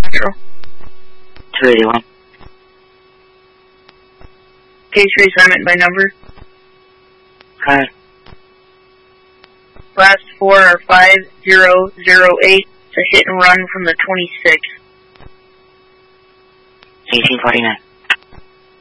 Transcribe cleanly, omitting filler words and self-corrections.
Central. 281. Case reassignment by number. Okay. Last 4 are 5008. It's a hit and run from the 26th. 1849.